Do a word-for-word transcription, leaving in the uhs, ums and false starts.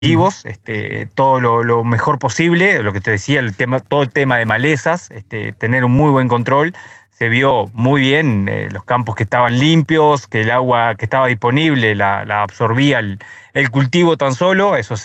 Ujú. este, todo lo, lo mejor posible, lo que te decía, el tema, todo el tema de malezas, este, tener un muy buen control. Se vio muy bien, eh, los campos que estaban limpios, que el agua que estaba disponible la, la absorbía el, el cultivo tan solo, eso